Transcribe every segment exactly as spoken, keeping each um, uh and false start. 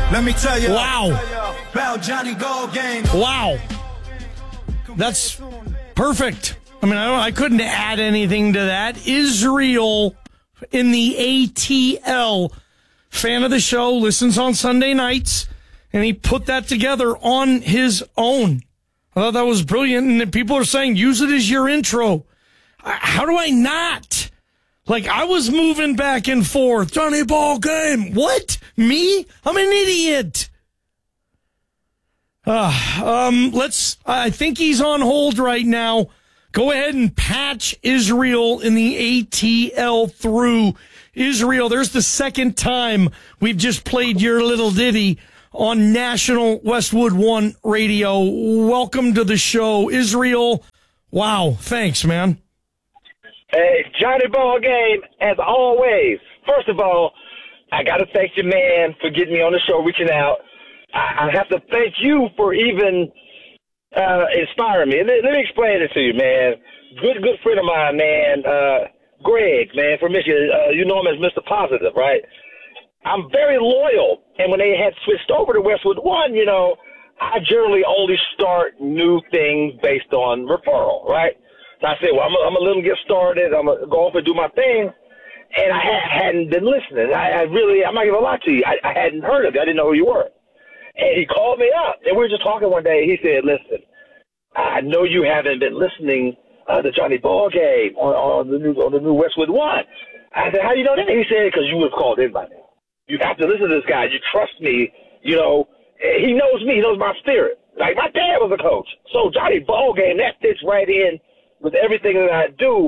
Let me tell you. Wow. About Johnny Ball Game. Wow. That's perfect. I mean, I, don't, I couldn't add anything to that. Israel in the A T L, fan of the show, listens on Sunday nights, and he put that together on his own. I thought that was brilliant, and people are saying, use it as your intro. How do I not? Like, I was moving back and forth. Johnny Ball Game. What? Me? I'm an idiot. Uh, um, let's, I think he's on hold right now. Go ahead and patch Israel in the A T L through. Israel, there's the second time we've just played your little ditty on National Westwood One Radio. Welcome to the show, Israel. Wow, thanks, man. Hey, Johnny Ball Game, as always. First of all, I got to thank you, man, for getting me on the show, reaching out. I, I have to thank you for even uh, inspiring me. Let, let me explain it to you, man. Good, good friend of mine, man, uh, Greg, man, from Michigan. Uh, you know him as Mister Positive, right? I'm very loyal, and when they had switched over to Westwood One, you know, I generally only start new things based on referral, right? So I said, well, I'm going to let them get started. I'm going to go off and do my thing. And I ha- hadn't been listening. I, I really, I'm not going to lie to you. I, I hadn't heard of you. I didn't know who you were. And he called me up. And we were just talking one day. He said, listen, I know you haven't been listening uh, to Johnny Ball Game on, on, the new, on the new Westwood One. I said, how do you know that? He said, because you would have called in by now. You have to listen to this guy. You trust me. You know, he knows me. He knows my spirit. Like, my dad was a coach. So Johnny Ball Game, that fits right in with everything that I do.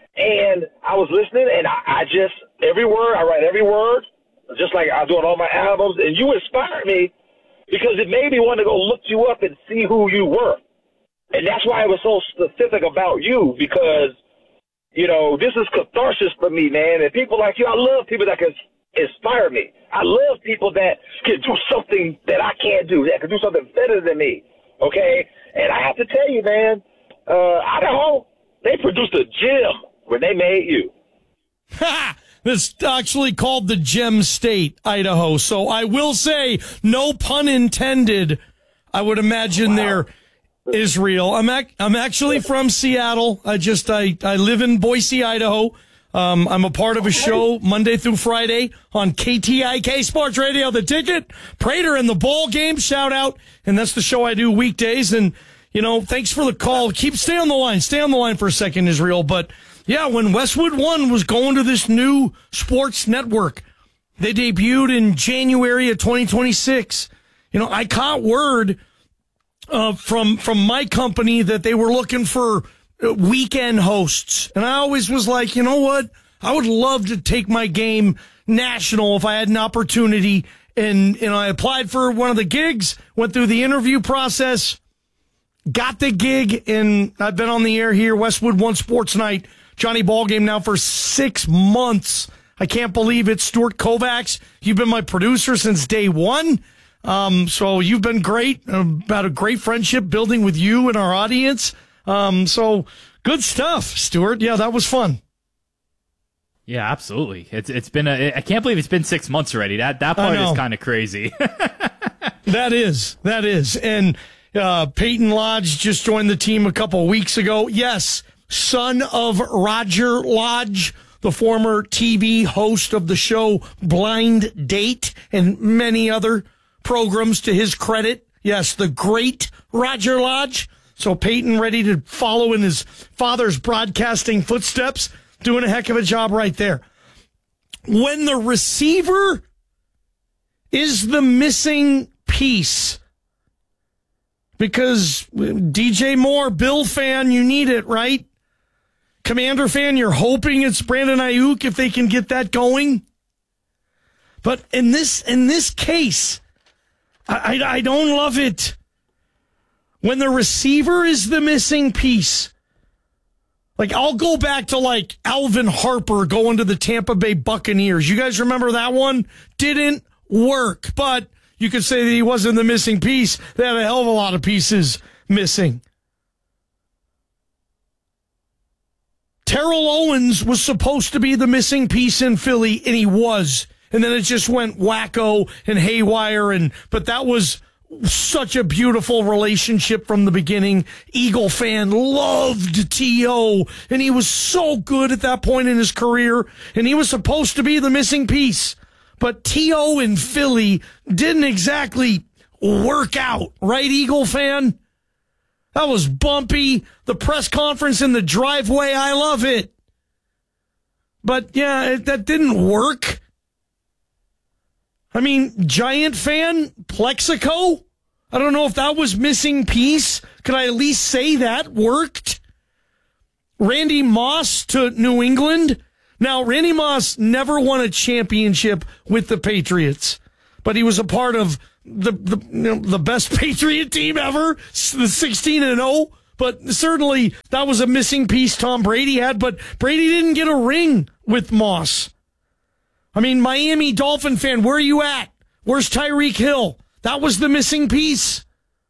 And I was listening, and I, I just, every word, I write every word, just like I do on all my albums. And you inspired me because it made me want to go look you up and see who you were. And that's why I was so specific about you, because, you know, this is catharsis for me, man. And people like you, I love people that can inspire me. I love people that can do something that I can't do, that can do something better than me, okay? And I have to tell you, man, uh, Idaho, they produced a gem when they made you. Ha! This actually called the Gem State, Idaho. So I will say, no pun intended, I would imagine wow. there, Israel. I'm ac- I'm actually from Seattle. I just, I, I live in Boise, Idaho. Um, I'm a part of a show Monday through Friday on K T I K Sports Radio, The Ticket, Prater and the Ball Game, shout out. And that's the show I do weekdays. And, you know, thanks for the call. Keep, stay on the line. Stay on the line for a second, Israel. But yeah, when Westwood One was going to this new sports network, they debuted in January of twenty twenty-six. You know, I caught word, uh, from, from my company that they were looking for weekend hosts. And I always was like, you know what? I would love to take my game national if I had an opportunity. And, and I applied for one of the gigs, went through the interview process, got the gig, and I've been on the air here, Westwood One Sports Night, Johnny Ball Game now for six months. I can't believe it. Stuart Kovacs, you've been my producer since day one. Um, so you've been great, about a great friendship building with you and our audience. Um, so good stuff, Stuart. Yeah, that was fun. Yeah, absolutely. It's it's been a, I can't believe it's been six months already. That that part is kind of crazy. That is, that is. And, uh, Peyton Lodge just joined the team a couple weeks ago. Yes. Son of Roger Lodge, the former T V host of the show Blind Date and many other programs to his credit. Yes, the great Roger Lodge. So Peyton ready to follow in his father's broadcasting footsteps, doing a heck of a job right there. When the receiver is the missing piece, because D J Moore, Bill fan, you need it, right? Commander fan, you're hoping it's Brandon Ayuk if they can get that going. But in this in this case, I, I, I don't love it. When the receiver is the missing piece, like I'll go back to like Alvin Harper going to the Tampa Bay Buccaneers. You guys remember that one? Didn't work, but you could say that he wasn't the missing piece. They had a hell of a lot of pieces missing. Terrell Owens was supposed to be the missing piece in Philly, and he was. and then it just went wacko and haywire. And but that was such a beautiful relationship from the beginning. Eagle fan loved T O, and he was so good at that point in his career, and he was supposed to be the missing piece. But T O in Philly didn't exactly work out, right, Eagle fan? That was bumpy. The press conference in the driveway, I love it. But, yeah, it, that didn't work. I mean, Giant fan, Plexico? I don't know if that was missing piece. Could I at least say that worked? Randy Moss to New England. Now, Randy Moss never won a championship with the Patriots, but he was a part of the the, you know, the best Patriot team ever, the sixteen and oh. But certainly that was a missing piece Tom Brady had, but Brady didn't get a ring with Moss. I mean, Miami Dolphin fan, where are you at? Where's Tyreek Hill? That was the missing piece.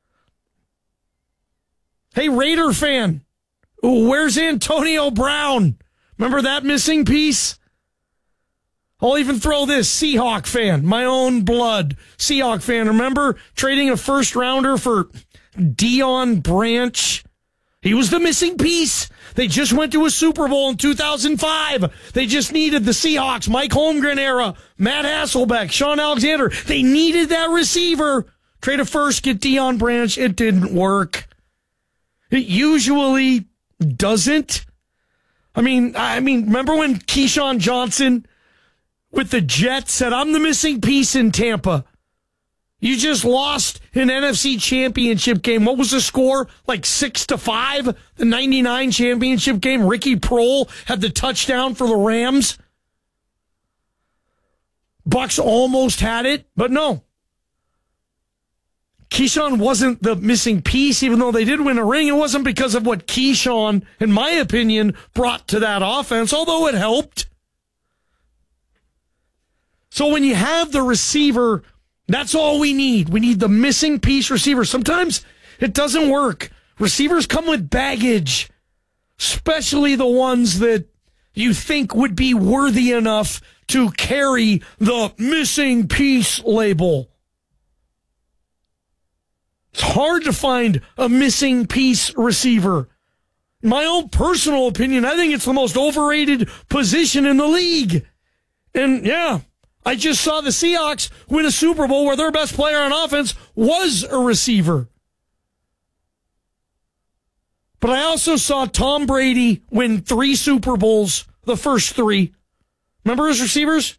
Hey, Raider fan, where's Antonio Brown? Remember that missing piece? I'll even throw this, Seahawk fan, my own blood. Seahawk fan, remember trading a first rounder for Deion Branch? He was the missing piece. They just went to a Super Bowl in two thousand five. They just needed the Seahawks, Mike Holmgren era, Matt Hasselbeck, Sean Alexander. They needed that receiver. Trade a first, get Deion Branch. It didn't work. It usually doesn't. I mean, I mean, remember when Keyshawn Johnson with the Jets said, I'm the missing piece in Tampa? You just lost an N F C championship game. What was the score? Like six to five? The ninety-nine championship game. Ricky Prohl had the touchdown for the Rams. Bucks almost had it, but no. Keyshawn wasn't the missing piece, even though they did win a ring. It wasn't because of what Keyshawn, in my opinion, brought to that offense, although it helped. So when you have the receiver, that's all we need. We need the missing piece receiver. Sometimes it doesn't work. Receivers come with baggage, especially the ones that you think would be worthy enough to carry the missing piece label. It's hard to find a missing piece receiver. In my own personal opinion, I think it's the most overrated position in the league. And yeah, I just saw the Seahawks win a Super Bowl where their best player on offense was a receiver. But I also saw Tom Brady win three Super Bowls, the first three. Remember his receivers?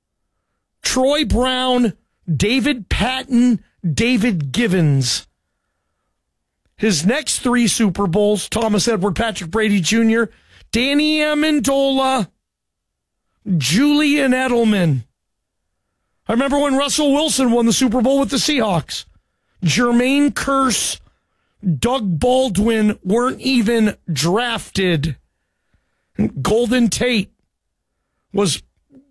Troy Brown, David Patton, David Givens. His next three Super Bowls, Thomas Edward Patrick Brady Junior, Danny Amendola, Julian Edelman. I remember when Russell Wilson won the Super Bowl with the Seahawks. Jermaine Kearse, Doug Baldwin weren't even drafted. Golden Tate was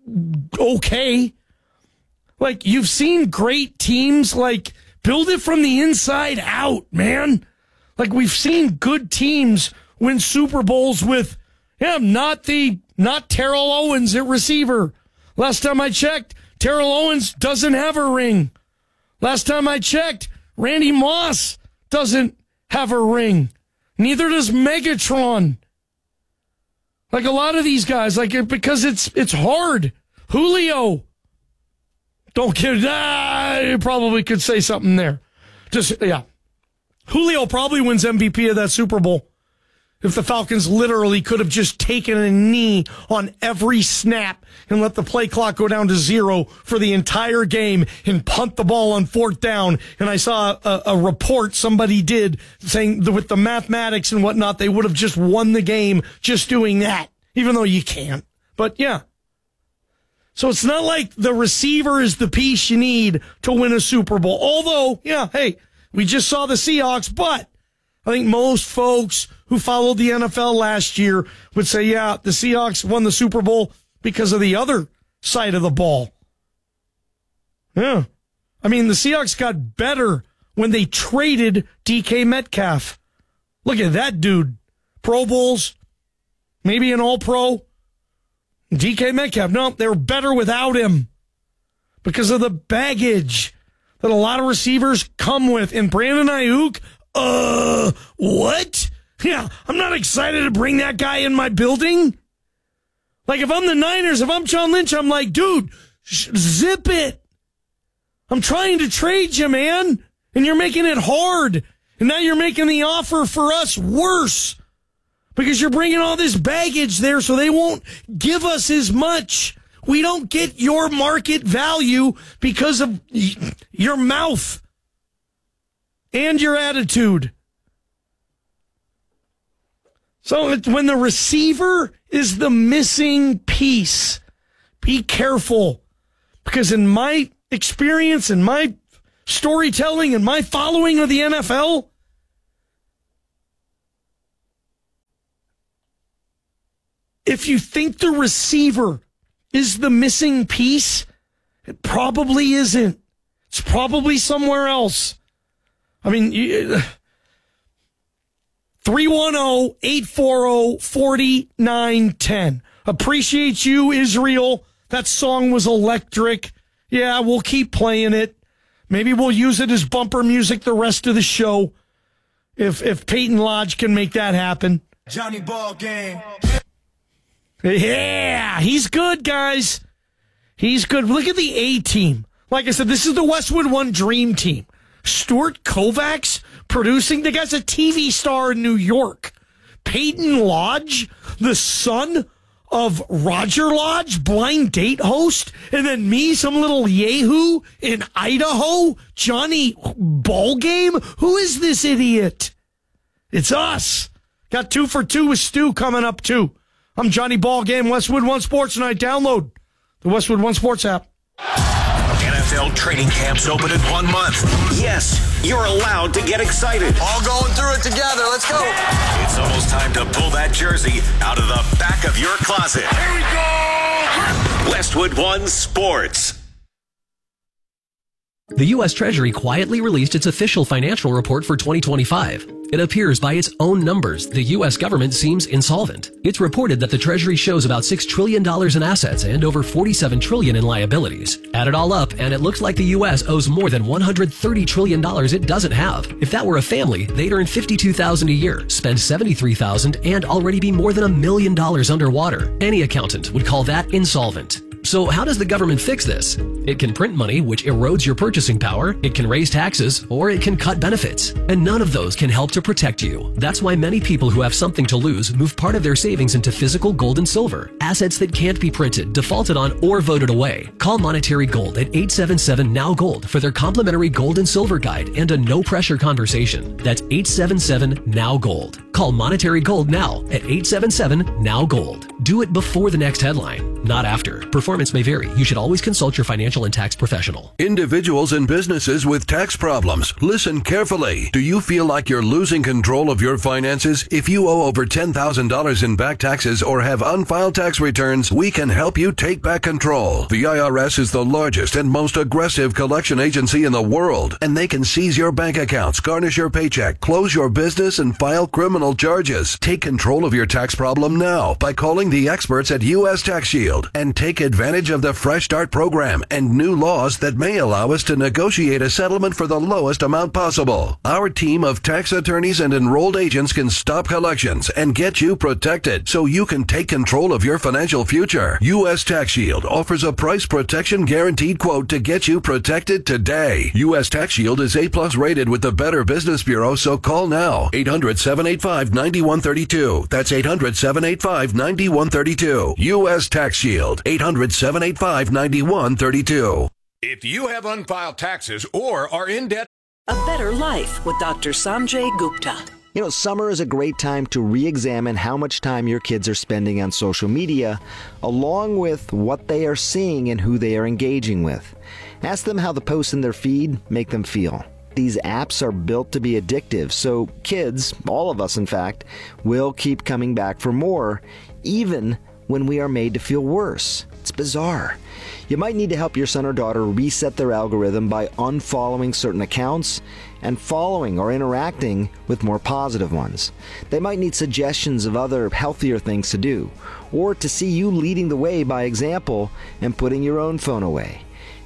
okay. Like, you've seen great teams, like, build it from the inside out, man. Like, we've seen good teams win Super Bowls with, yeah, not the, not Terrell Owens at receiver. Last time I checked, Terrell Owens doesn't have a ring. Last time I checked, Randy Moss doesn't have a ring. Neither does Megatron. Like, a lot of these guys, like, because it's, it's hard. Julio. Don't get, ah, you probably could say something there. Just, yeah. Julio probably wins M V P of that Super Bowl if the Falcons literally could have just taken a knee on every snap and let the play clock go down to zero for the entire game and punt the ball on fourth down. And I saw a, a report somebody did saying that with the mathematics and whatnot, they would have just won the game just doing that, even though you can't. But yeah. So it's not like the receiver is the piece you need to win a Super Bowl. Although, yeah, hey, we just saw the Seahawks, but I think most folks who followed the N F L last year would say, yeah, the Seahawks won the Super Bowl because of the other side of the ball. Yeah. I mean, the Seahawks got better when they traded D K Metcalf. Look at that dude. Pro Bowls, maybe an All-Pro. D K Metcalf, no, they were better without him. because of the baggage that a lot of receivers come with. And Brandon Ayuk, uh, what? Yeah, I'm not excited to bring that guy in my building. Like, if I'm the Niners, if I'm John Lynch, I'm like, dude, sh- zip it. I'm trying to trade you, man. And you're making it hard. And now you're making the offer for us worse. Because you're bringing all this baggage there so they won't give us as much. We don't get your market value because of your mouth and your attitude. So it's when the receiver is the missing piece, be careful. Because in my experience, in my storytelling, and my following of the N F L, if you think the receiver is the missing piece, it probably isn't. It's probably somewhere else. I mean, you, three one zero, eight four zero, four nine one zero. Appreciate you, Israel. That song was electric. Yeah, we'll keep playing it. Maybe we'll use it as bumper music the rest of the show if if Peyton Lodge can make that happen. Johnny Ball Game. Yeah, he's good, guys. He's good. Look at the A team. Like I said, this is the Westwood One Dream Team. Stuart Kovacs producing. The guy's a T V star in New York. Peyton Lodge, the son of Roger Lodge, blind date host. And then me, some little yahoo in Idaho, Johnny Ballgame. Who is this idiot? It's us. Got two for two with Stu coming up, too. I'm Johnny Ballgame, Westwood One Sports Tonight. Download the Westwood One Sports app. N F L training camps open in one month. Yes, you're allowed to get excited. All going through it together. Let's go. It's almost time to pull that jersey out of the back of your closet. Here we go. Westwood One Sports. The U S Treasury quietly released its official financial report for twenty twenty-five. It appears by its own numbers, the U S government seems insolvent. It's reported that the Treasury shows about six trillion dollars in assets and over forty-seven trillion dollars in liabilities. Add it all up, and it looks like the U S owes more than one hundred thirty trillion dollars it doesn't have. If that were a family, they'd earn fifty-two thousand dollars a year, spend seventy-three thousand dollars, and already be more than a million dollars underwater. Any accountant would call that insolvent. So how does the government fix this? It can print money, which erodes your purchasing power, it can raise taxes, or it can cut benefits. And none of those can help to protect you. That's why many people who have something to lose move part of their savings into physical gold and silver, assets that can't be printed, defaulted on, or voted away. Call Monetary Gold at eight seven seven, N O W Gold for their complimentary gold and silver guide and a no-pressure conversation. That's eight seven seven, N O W Gold. Call Monetary Gold now at eight seven seven, N O W Gold. Do it before the next headline, not after. Performance may vary. You should always consult your financial and tax professional. Individuals and businesses with tax problems, listen carefully. Do you feel like you're losing control of your finances? If you owe over ten thousand dollars in back taxes or have unfiled tax returns, we can help you take back control. The I R S is the largest and most aggressive collection agency in the world, and they can seize your bank accounts, garnish your paycheck, close your business, and file criminal charges. Take control of your tax problem now by calling the experts at U S Tax Shield and take advantage of the Fresh Start program and new laws that may allow us to negotiate a settlement for the lowest amount possible. Our team of tax attorneys and enrolled agents can stop collections and get you protected so you can take control of your financial future. U S Tax Shield offers a price protection guaranteed quote to get you protected today. U S Tax Shield is A plus rated with the Better Business Bureau, so call now. eight hundred, seven eight five, nine one three two. That's eight hundred, seven eight five, nine one three two. U S Tax Shield. eight hundred, seven eight five, nine one three two. If you have unfiled taxes or are in debt, A Better Life with Doctor Sanjay Gupta. You know, summer is a great time to re-examine how much time your kids are spending on social media, along with what they are seeing and who they are engaging with. Ask them how the posts in their feed make them feel. These apps are built to be addictive, so kids, all of us in fact, will keep coming back for more, even when we are made to feel worse. It's bizarre. You might need to help your son or daughter reset their algorithm by unfollowing certain accounts and following or interacting with more positive ones. They might need suggestions of other healthier things to do, or to see you leading the way by example and putting your own phone away.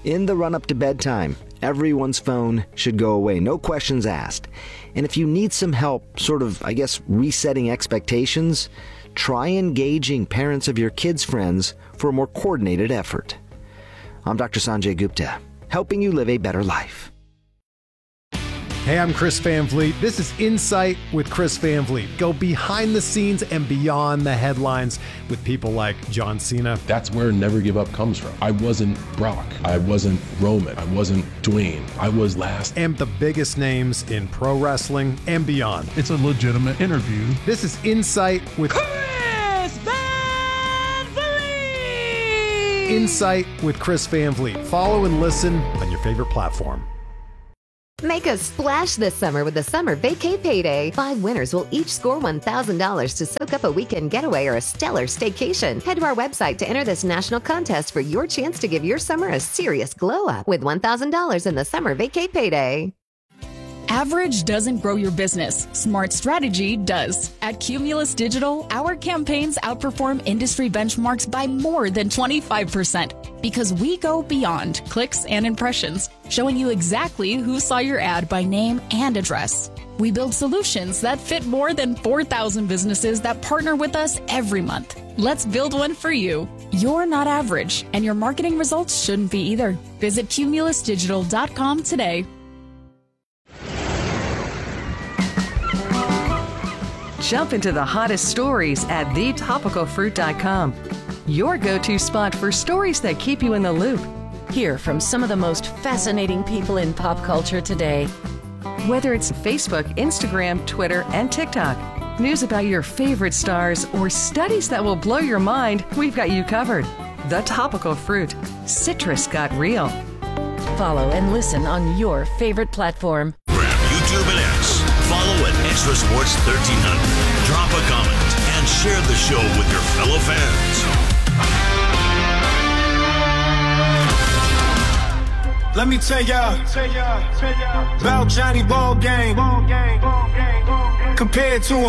In the run-up to bedtime, everyone's phone should go away, no questions asked. And if you need some help, sort of, I guess, resetting expectations, try engaging parents of your kids' friends for a more coordinated effort. I'm Doctor Sanjay Gupta, helping you live a better life. Hey, I'm Chris Van Vliet. This is Insight with Chris Van Vliet. Go behind the scenes and beyond the headlines with people like John Cena. That's where Never Give Up comes from. I wasn't Brock. I wasn't Roman. I wasn't Dwayne. I was last. And the biggest names in pro wrestling and beyond. It's a legitimate interview. This is Insight with Chris Van Vliet. Insight with Chris Van Vliet. Follow and listen on your favorite platform. Make a splash this summer with the Summer Vacay Payday. Five winners will each score one thousand dollars to soak up a weekend getaway or a stellar staycation. Head to our website to enter this national contest for your chance to give your summer a serious glow up with one thousand dollars in the Summer Vacay Payday. Average doesn't grow your business. Smart strategy does. At Cumulus Digital, our campaigns outperform industry benchmarks by more than twenty-five percent because we go beyond clicks and impressions, showing you exactly who saw your ad by name and address. We build solutions that fit more than four thousand businesses that partner with us every month. Let's build one for you. You're not average, and your marketing results shouldn't be either. Visit cumulus digital dot com today. Jump into the hottest stories at the topical fruit dot com. Your go-to spot for stories that keep you in the loop. Hear from some of the most fascinating people in pop culture today. Whether it's Facebook, Instagram, Twitter, and TikTok, news about your favorite stars, or studies that will blow your mind, we've got you covered. The Topical Fruit. Citrus got real. Follow and listen on your favorite platform. Grab YouTube and X. Follow at Extra Sports thirteen hundred. Drop a comment and share the show with your fellow fans. Let me tell y'all about Johnny Ball Game. Compared to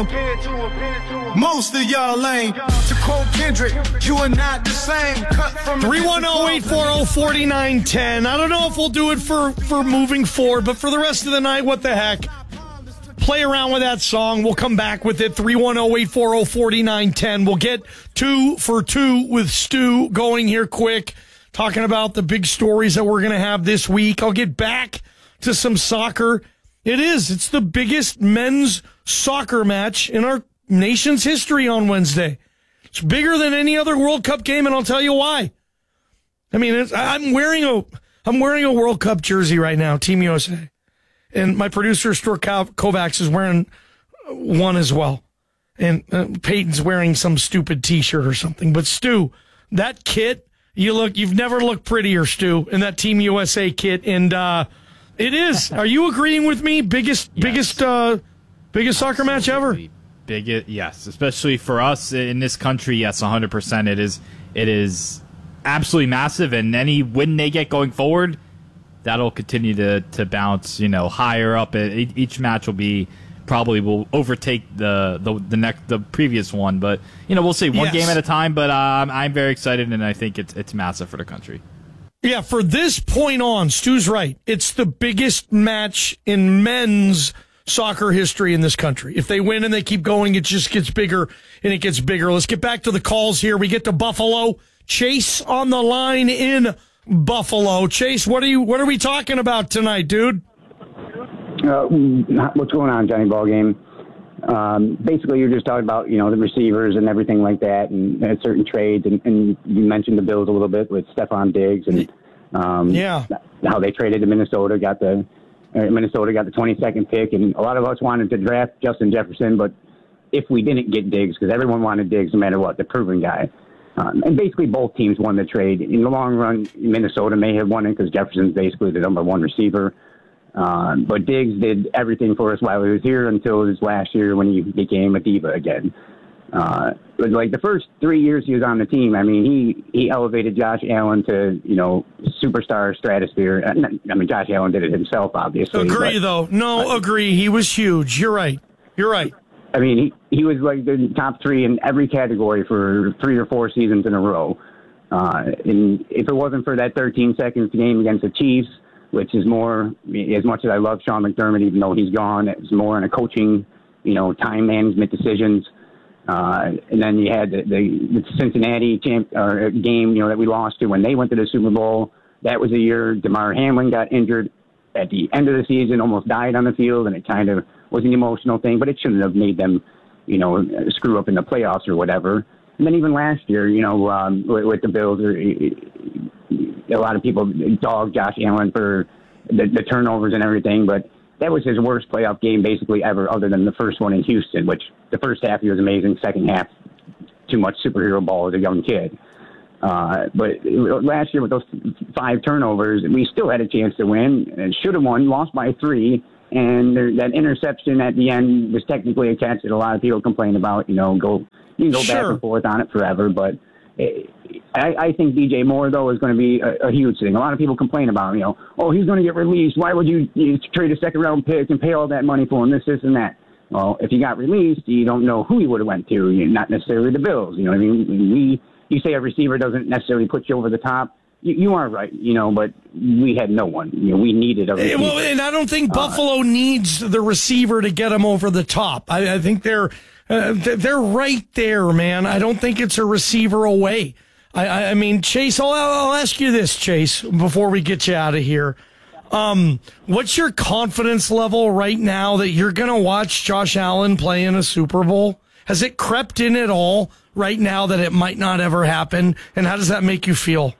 him, most of y'all lame. To quote Kendrick, you are not the same. Cut from three one zero, eight four zero, four nine one zero. I don't know if we'll do it for, for moving forward, but for the rest of the night, what the heck? Play around with that song. We'll come back with it. three one zero, eight four zero, four nine one zero. We'll get two for two with Stu going here quick, talking about the big stories that we're going to have this week. I'll get back to some soccer. It is. It's the biggest men's soccer match in our nation's history on Wednesday. It's bigger than any other World Cup game, and I'll tell you why. I mean, it's, I'm wearing a I'm wearing a World Cup jersey right now, Team U S A. And my producer, Stuart Kovacs, is wearing one as well. And uh, Peyton's wearing some stupid T-shirt or something. But, Stu, that kit, you look, you've never looked prettier, Stu, in that Team U S A kit. And uh, it is. Are you agreeing with me? Biggest, yes. biggest, uh, biggest soccer Absolutely. match ever? Big, yes. Especially for us in this country, yes, one hundred percent. It is, it is absolutely massive. And any win they get going forward, that'll continue to, to bounce, you know, higher up. Each match will be probably will overtake the the the next the previous one, but you know we'll see one yes. game at a time. But um, I'm very excited, and I think it's it's massive for the country. Yeah, for this point on, Stu's right. It's the biggest match in men's soccer history in this country. If they win and they keep going, it just gets bigger and it gets bigger. Let's get back to the calls here. We get to Buffalo. Chase on the line in Buffalo. Chase, what are you? What are we talking about tonight, dude? Uh, what's going on, Johnny Ball Game? Um, basically, you're just talking about, you know, the receivers and everything like that, and, and certain trades, and, and you mentioned the Bills a little bit with Stephon Diggs and um, yeah, how they traded to Minnesota, got the uh, Minnesota got the twenty-second pick, and a lot of us wanted to draft Justin Jefferson, but if we didn't get Diggs, because everyone wanted Diggs no matter what, the proven guy. Um, and basically both teams won the trade. In the long run, Minnesota may have won it because Jefferson's basically the number one receiver. Um, but Diggs did everything for us while he was here until his last year when he became a diva again. Uh, but like the first three years he was on the team, I mean, he, he elevated Josh Allen to, you know, superstar stratosphere. I mean, Josh Allen did it himself, obviously. Agree, but, though. No, uh, agree. He was huge. You're right. You're right. I mean, he, he was like the top three in every category for three or four seasons in a row. Uh, and if it wasn't for that thirteen seconds game against the Chiefs, which is more, as much as I love Sean McDermott, even though he's gone, it was more in a coaching, you know, time management decisions. Uh, and then you had the, the, the Cincinnati champ, or game, you know, that we lost to when they went to the Super Bowl. That was a year DeMar Hamlin got injured at the end of the season, almost died on the field, and it kind of was an emotional thing, but it shouldn't have made them, you know, screw up in the playoffs or whatever. And then even last year, you know, um, with, with the Bills, a lot of people dog Josh Allen for the, the turnovers and everything, but that was his worst playoff game basically ever, other than the first one in Houston, which the first half he was amazing, second half too much superhero ball as a young kid. Uh, but last year with those five turnovers, we still had a chance to win and should have won, lost by three. And there, that interception at the end was technically a catch that a lot of people complain about. You know, go you can go Sure. back and forth on it forever, but it, I, I think D J Moore though is going to be a, a huge thing. A lot of people complain about him. You know, oh, he's going to get released. Why would you, you trade a second round pick and pay all that money for him? This, this, and that. Well, if he got released, you don't know who he would have went to. You, not necessarily the Bills. You know what I mean? We you say a receiver doesn't necessarily put you over the top. You, you are right, you know, but we had no one. You know, we needed a receiver. Well, and I don't think Uh, Buffalo needs the receiver to get him over the top. I, I think they're uh, they're right there, man. I don't think it's a receiver away. I, I, I mean, Chase, I'll, I'll ask you this, Chase, before we get you out of here. Um, what's your confidence level right now that you're going to watch Josh Allen play in a Super Bowl? Has it crept in at all right now that it might not ever happen? And how does that make you feel?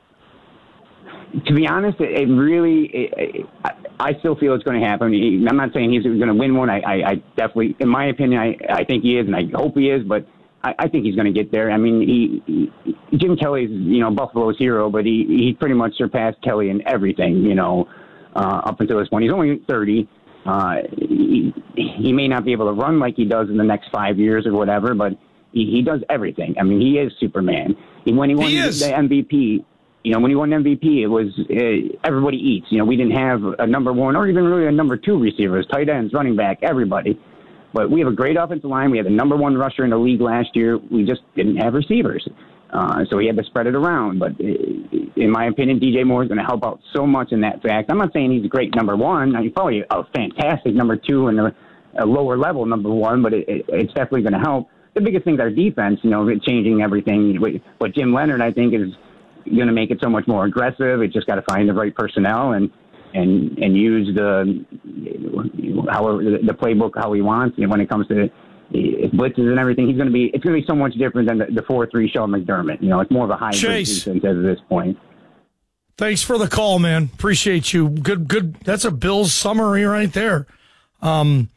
To be honest, it, it really, it, it, I, I still feel it's going to happen. I'm not saying he's going to win one. I, I, I definitely, in my opinion, I, I think he is, and I hope he is, but I, I think he's going to get there. I mean, he, he, Jim Kelly's, you know, Buffalo's hero, but he, he pretty much surpassed Kelly in everything, you know, uh, up until this point. He's only thirty. Uh, he, he may not be able to run like he does in the next five years or whatever, but he, he does everything. I mean, he is Superman. He, when he won He the, is. the M V P, you know, when he won M V P, it was uh, everybody eats. You know, we didn't have a number one or even really a number two receivers, tight ends, running back, everybody. But we have a great offensive line. We had the number one rusher in the league last year. We just didn't have receivers. Uh, so we had to spread it around. But in my opinion, D J Moore is going to help out so much in that fact. I'm not saying he's a great number one. He's probably a fantastic number two and a, a lower level number one, but it, it, it's definitely going to help. The biggest thing is our defense, you know, changing everything. But Jim Leonard, I think, is going to make it so much more aggressive. It just got to find the right personnel and and and use the however the playbook how he wants. And when it comes to blitzes and everything, he's going to be it's going to be so much different than the, the four three Sean McDermott. You know, it's more of a hybrid Chase. defense at this point. Thanks for the call, man. Appreciate you. Good, good. That's a Bills summary right there. Um,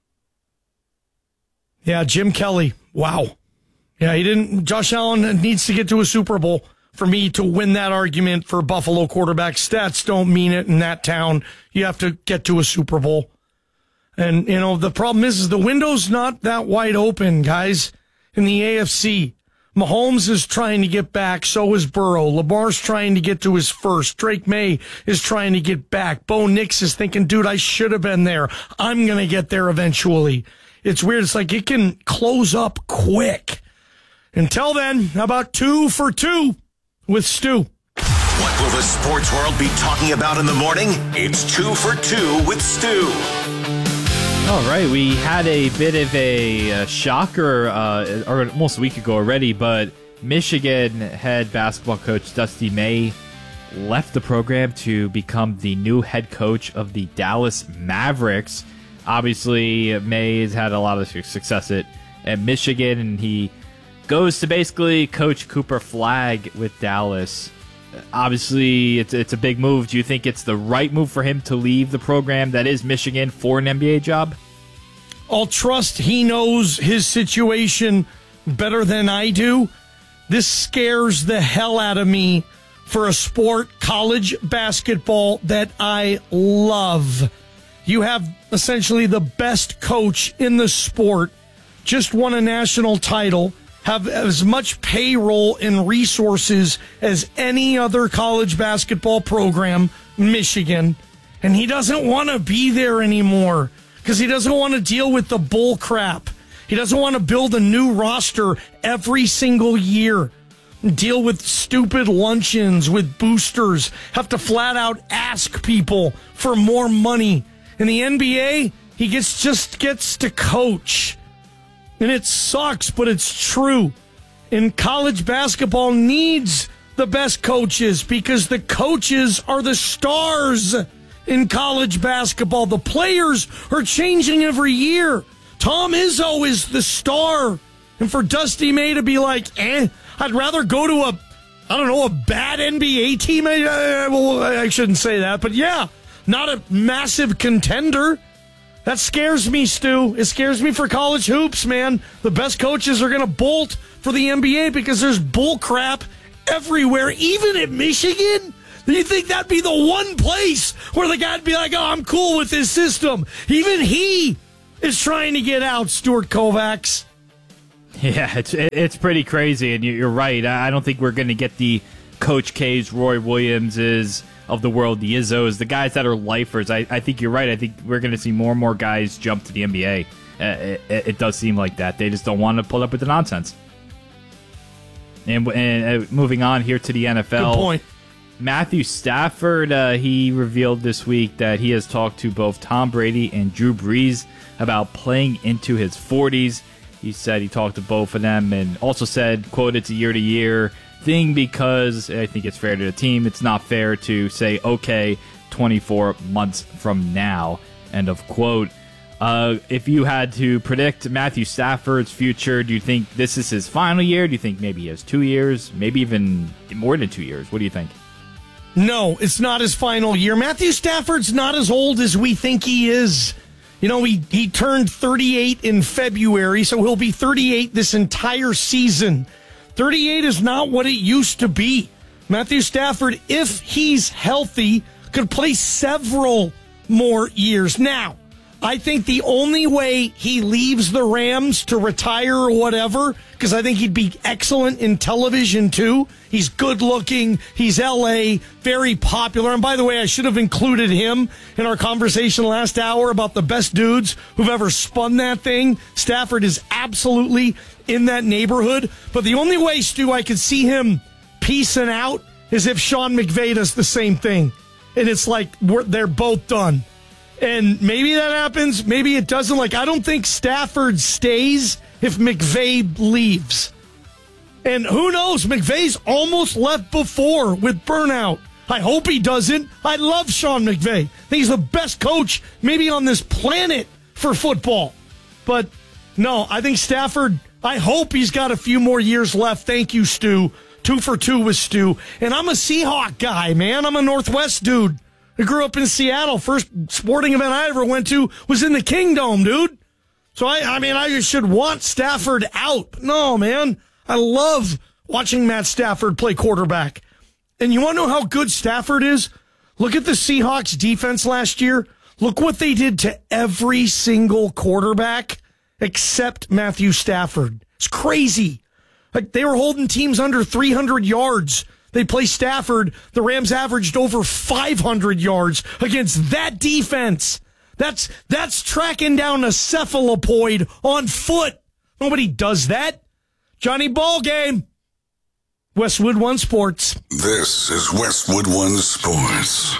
yeah, Jim Kelly. Wow. Yeah, he didn't. Josh Allen needs to get to a Super Bowl for me to win that argument for Buffalo quarterback. Stats don't mean it in that town. You have to get to a Super Bowl. And, you know, the problem is, is the window's not that wide open, guys, in the A F C. Mahomes is trying to get back. So is Burrow. Lamar's trying to get to his first. Drake May is trying to get back. Bo Nix is thinking, dude, I should have been there. I'm going to get there eventually. It's weird. It's like it can close up quick. Until then, how about two for two with Stu? What will the sports world be talking about in the morning? It's two for two with Stu. All right, we had a bit of a, uh shocker, uh, or almost a week ago already, but Michigan head basketball coach Dusty May left the program to become the new head coach of the Dallas Mavericks. Obviously, May has had a lot of success at, at Michigan, and he goes to basically coach Cooper Flagg with Dallas. Obviously, it's it's a big move. Do you think it's the right move for him to leave the program that is Michigan for an N B A job? I'll trust he knows his situation better than I do. This scares the hell out of me for a sport, college basketball, that I love. You have essentially the best coach in the sport, just won a national title, have as much payroll and resources as any other college basketball program, Michigan, and he doesn't want to be there anymore because he doesn't want to deal with the bull crap. He doesn't want to build a new roster every single year. deal with stupid luncheons with boosters, have to flat out ask people for more money. In the N B A, he gets just gets to coach. And it sucks, but it's true. And college basketball needs the best coaches because the coaches are the stars in college basketball. The players are changing every year. Tom Izzo is the star. And for Dusty May to be like, eh, I'd rather go to a, I don't know, a bad N B A team. I, I, well, I shouldn't say that, but yeah, not a massive contender. That scares me, Stu. It scares me for college hoops, man. The best coaches are going to bolt for the N B A because there's bull crap everywhere, even at Michigan. Do you think that'd be the one place where the guy'd be like, oh, I'm cool with this system? Even he is trying to get out, Stuart Kovacs. Yeah, it's it's pretty crazy, and you're right. I don't think we're going to get the Coach K's, Roy Williamses of the world, the Izzos, the guys that are lifers. I, I think you're right. I think we're going to see more and more guys jump to the N B A. Uh, it, it does seem like that. They just don't want to pull up with the nonsense. And, and uh, moving on here to the N F L. Good point. Matthew Stafford, uh, he revealed this week that he has talked to both Tom Brady and Drew Brees about playing into his forties. He said he talked to both of them and also said, quote, it's a year-to-year thing because I think it's fair to the team. It's not fair to say, okay, twenty-four months from now, end of quote. Uh, if you had to predict Matthew Stafford's future, do you think this is his final year? Do you think maybe he has two years, maybe even more than two years? What do you think? No, it's not his final year. Matthew Stafford's not as old as we think he is. You know, he, he turned thirty-eight in February, so he'll be thirty-eight this entire season. thirty-eight is not what it used to be. Matthew Stafford, if he's healthy, could play several more years. Now, I think the only way he leaves the Rams to retire or whatever, because I think he'd be excellent in television too. He's good looking. He's L A, very popular. And by the way, I should have included him in our conversation last hour about the best dudes who've ever spun that thing. Stafford is absolutely in that neighborhood. But the only way, Stu, I could see him peacing out is if Sean McVay does the same thing. And it's like we're, they're both done. And maybe that happens. Maybe it doesn't. Like, I don't think Stafford stays if McVay leaves. And who knows? McVay's almost left before with burnout. I hope he doesn't. I love Sean McVay. I think he's the best coach maybe on this planet for football. But no, I think Stafford, I hope he's got a few more years left. Thank you, Stu. Two for two with Stu. And I'm a Seahawk guy, man. I'm a Northwest dude. I grew up in Seattle. First sporting event I ever went to was in the Kingdome, dude. So, I, I mean, I should want Stafford out. No, man. I love watching Matt Stafford play quarterback. And you want to know how good Stafford is? Look at the Seahawks defense last year. Look what they did to every single quarterback except Matthew Stafford. It's crazy. Like, they were holding teams under three hundred yards. They play Stafford. The Rams averaged over five hundred yards against that defense. That's that's tracking down a cephalopoid on foot. Nobody does that. Johnny Ballgame. Westwood One Sports. This is Westwood One Sports.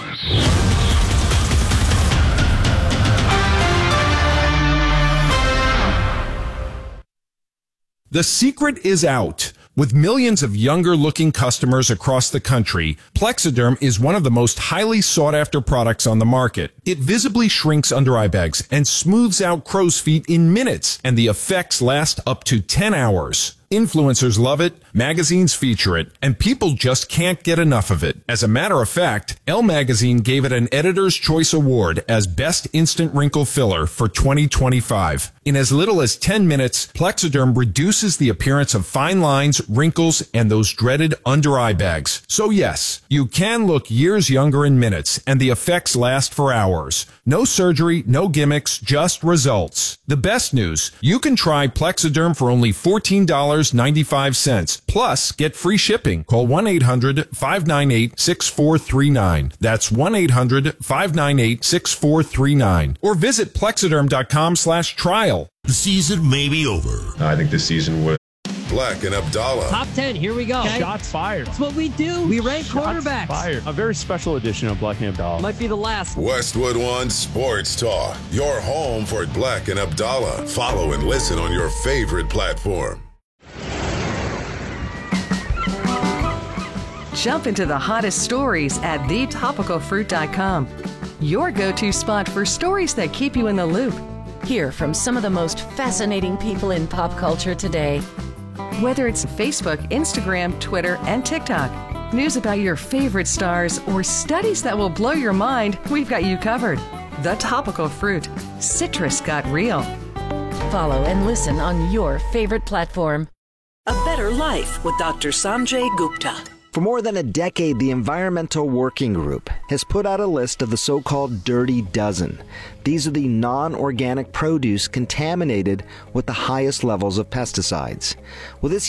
The secret is out. With millions of younger-looking customers across the country, Plexiderm is one of the most highly sought-after products on the market. It visibly shrinks under-eye bags and smooths out crow's feet in minutes, and the effects last up to ten hours. Influencers love it, magazines feature it, and people just can't get enough of it. As a matter of fact, Elle Magazine gave it an Editor's Choice Award as Best Instant Wrinkle Filler for twenty twenty-five. In as little as ten minutes, Plexiderm reduces the appearance of fine lines, wrinkles, and those dreaded under-eye bags. So yes, you can look years younger in minutes, and the effects last for hours. No surgery, no gimmicks, just results. The best news, you can try Plexiderm for only fourteen dollars and ninety-five cents. Plus, get free shipping. Call one eight hundred five nine eight six four three nine. That's one eight hundred five nine eight six four three nine. Or visit plexiderm dot com slash trial. The season may be over. I think this season was Black and Abdallah. Top ten, here we go. Okay. Shots fired. That's what we do. We rank Shots quarterbacks. fired. A very special edition of Black and Abdallah. Might be the last. Westwood One Sports Talk, your home for Black and Abdallah. Follow and listen on your favorite platform. Jump into the hottest stories at the topical fruit dot com. Your go-to spot for stories that keep you in the loop. Hear from some of the most fascinating people in pop culture today. Whether it's Facebook, Instagram, Twitter, and TikTok, news about your favorite stars, or studies that will blow your mind, we've got you covered. The Topical Fruit. Citrus got real. Follow and listen on your favorite platform. A Better Life with Doctor Sanjay Gupta. For more than a decade, the Environmental Working Group has put out a list of the so-called Dirty Dozen. These are the non-organic produce contaminated with the highest levels of pesticides. Well, this